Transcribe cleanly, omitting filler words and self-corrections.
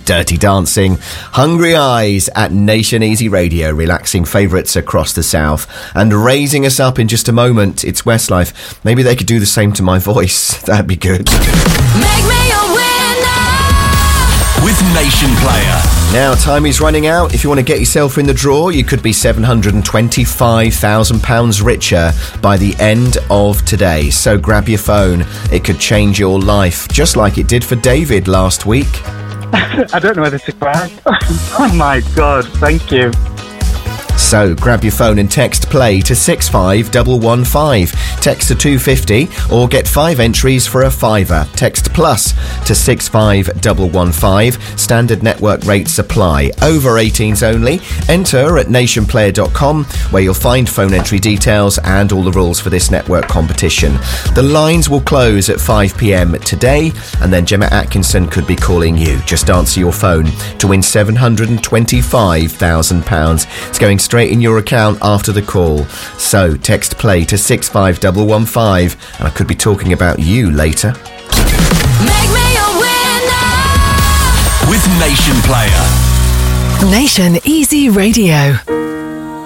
Dirty Dancing, Hungry Eyes at Nation Easy Radio, relaxing favourites across the south. And raising us up in just a moment, it's Westlife. Maybe they could do the same to my voice. That'd be good. Make me a winner with Nation Player. Now, time is running out. If you want to get yourself in the draw, you could be £725,000 richer by the end of today. So grab your phone. It could change your life, just like it did for David last week. I don't know whether to cry. Oh my God, thank you. So grab your phone and text play to 65115. Text to 250 or get 5 entries for a £5. Text plus to 65115. Standard network rates apply. Over 18s only. Enter at nationplayer.com where you'll find phone entry details and all the rules for this network competition. The lines will close at 5 p.m. today, and then Gemma Atkinson could be calling you. Just answer your phone to win £725,000. It's going straight in your account after the call. So text play to 65115 and I could be talking about you later. Make me a winner with Nation Player. Nation Easy Radio.